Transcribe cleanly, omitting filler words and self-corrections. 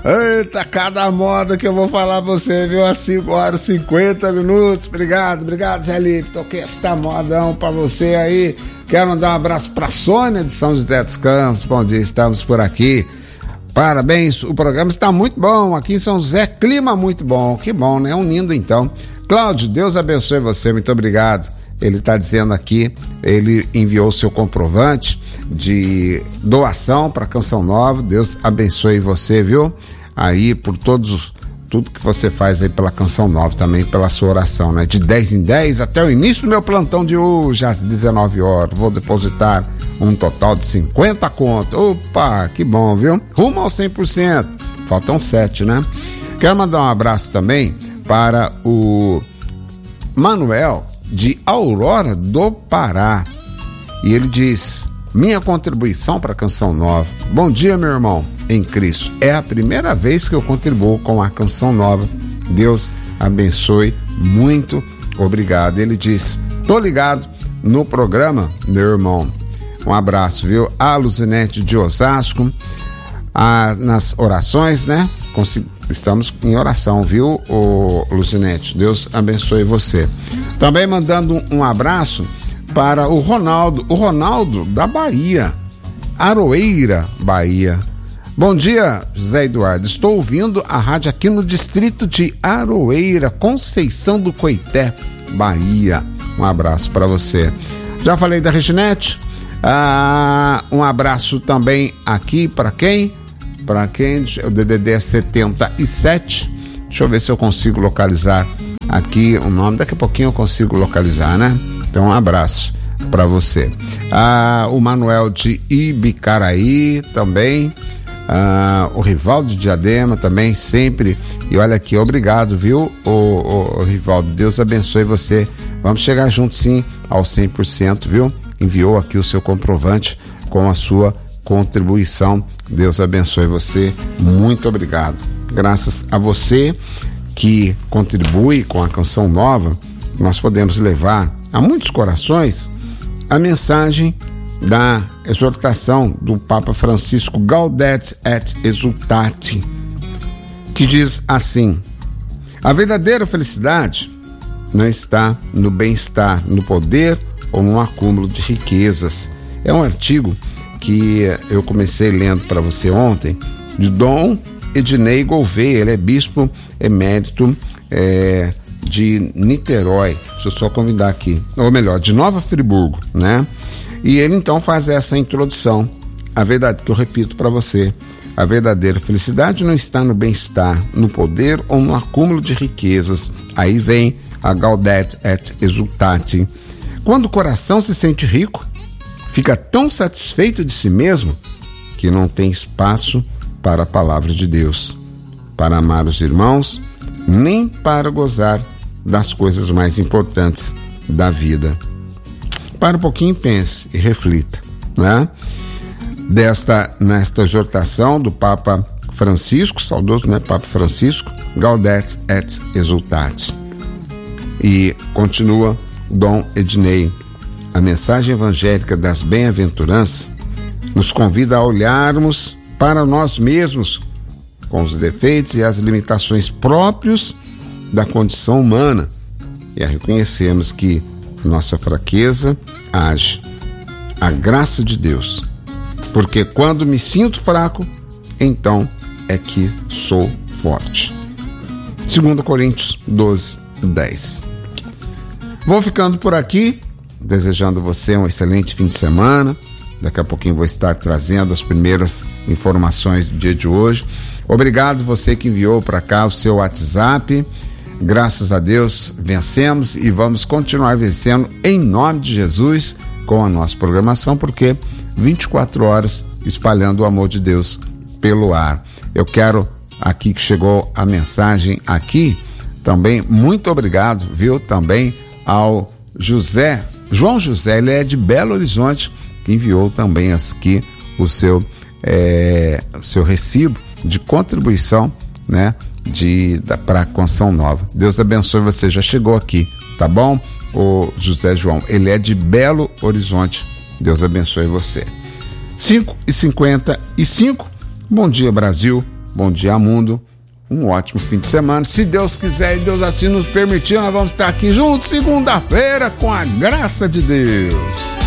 Eita, cada moda que eu vou falar pra você, viu? Às 5 horas e 50 minutos. Obrigado, Zé Lipe. Toquei esta modão pra você aí. Quero mandar um abraço pra Sônia de São José dos Campos. Bom dia, estamos por aqui. Parabéns, o programa está muito bom. Aqui em São José, clima muito bom. Que bom, né? Unindo então. Cláudio, Deus abençoe você, muito obrigado. Ele está dizendo aqui, ele enviou o seu comprovante de doação para Canção Nova. Deus abençoe você, viu? Aí por tudo que você faz aí pela Canção Nova, também pela sua oração, né? De 10 em 10 até o início do meu plantão de hoje, às 19 horas. Vou depositar um total de 50 contas. Opa, que bom, viu? Rumo ao 100%. Faltam 7, né? Quero mandar um abraço também para o Manuel de Aurora do Pará. E ele diz: minha contribuição para a Canção Nova. Bom dia, meu irmão em Cristo. É a primeira vez que eu contribuo com a Canção Nova. Deus abençoe, muito obrigado. Ele diz: tô ligado no programa, meu irmão. Um abraço, viu? A Luzinete de Osasco, nas orações, né? Estamos em oração, viu, Luzinete? Deus abençoe você. Também mandando um abraço para o Ronaldo da Bahia, Aroeira, Bahia. Bom dia, José Eduardo. Estou ouvindo a rádio aqui no distrito de Aroeira, Conceição do Coité, Bahia. Um abraço para você. Já falei da Reginete. Um abraço também aqui para quem? O DDD é 77. Deixa eu ver se eu consigo localizar aqui o nome. Daqui a pouquinho eu consigo localizar, né? Então, um abraço para você. O Manuel de Ibicaraí também. O Rivaldo de Diadema também, sempre. E olha aqui, obrigado, viu, o Rivaldo? Deus abençoe você. Vamos chegar juntos, sim, ao 100%, viu? Enviou aqui o seu comprovante com a sua contribuição. Deus abençoe você. Muito obrigado. Graças a você que contribui com a Canção Nova, nós podemos levar a muitos corações a mensagem da exortação do Papa Francisco, Gaudete et Exsultate, que diz assim: a verdadeira felicidade não está no bem-estar, no poder ou no acúmulo de riquezas. É um artigo que eu comecei lendo para você ontem, de Dom Ednei Gouveia. Ele é bispo emérito de Niterói. Deixa eu só convidar aqui, ou melhor, de Nova Friburgo, né? E ele então faz essa introdução, a verdade que eu repito para você: a verdadeira felicidade não está no bem-estar, no poder ou no acúmulo de riquezas. Aí vem a Gaudete et Exsultate. Quando o coração se sente rico, fica tão satisfeito de si mesmo que não tem espaço para a palavra de Deus, para amar os irmãos, nem para gozar das coisas mais importantes da vida. Para um pouquinho e pense e reflita, né? Nesta exortação do Papa Francisco, saudoso, né? Papa Francisco, Gaudete et Exsultate. E continua Dom Ednei: a mensagem evangélica das bem-aventuranças nos convida a olharmos para nós mesmos, com os defeitos e as limitações próprios da condição humana, e a reconhecermos que nossa fraqueza age a graça de Deus, porque quando me sinto fraco, então é que sou forte. 2 Coríntios 12:10. Vou ficando por aqui, desejando a você um excelente fim de semana. Daqui a pouquinho vou estar trazendo as primeiras informações do dia de hoje. Obrigado você que enviou para cá o seu WhatsApp. Graças a Deus vencemos e vamos continuar vencendo em nome de Jesus com a nossa programação, porque 24 horas espalhando o amor de Deus pelo ar. Eu quero aqui que chegou a mensagem aqui também, muito obrigado, viu, também ao João José, ele é de Belo Horizonte, que enviou também aqui o seu recibo de contribuição, né, para a Canção Nova. Deus abençoe você, já chegou aqui, tá bom? O José João, ele é de Belo Horizonte. Deus abençoe você. 5h55. Bom dia, Brasil. Bom dia, mundo. Um ótimo fim de semana. Se Deus quiser e Deus assim nos permitir, nós vamos estar aqui juntos segunda-feira com a graça de Deus.